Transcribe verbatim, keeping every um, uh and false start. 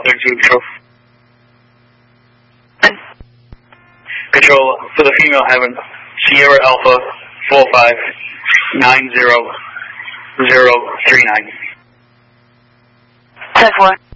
thirty-two, Control. Control, for the female, having Sierra Alpha four five nine zero zero three nine. ten four.